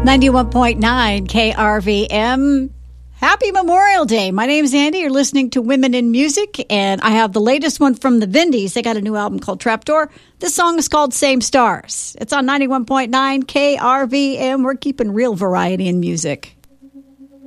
91.9 KRVM. Happy Memorial Day. My name's Andy. You're listening to Women in Music, and I have the latest one from the Vindies. They got a new album called Trapdoor. This song is called Same Stars. It's on 91.9 KRVM. We're keeping real variety in music.